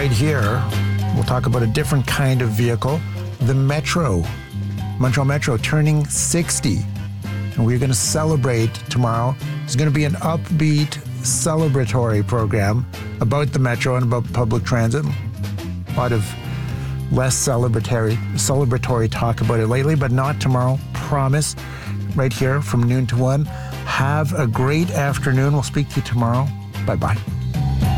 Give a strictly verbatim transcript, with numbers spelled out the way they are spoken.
right here, we'll talk about a different kind of vehicle, the Metro. Montreal Metro turning sixty. And we're going to celebrate tomorrow. It's going to be an upbeat, celebratory program about the Metro and about public transit. A lot of less celebratory, celebratory talk about it lately, but not tomorrow. Promise. Right here from noon to one. Have a great afternoon. We'll speak to you tomorrow. Bye-bye.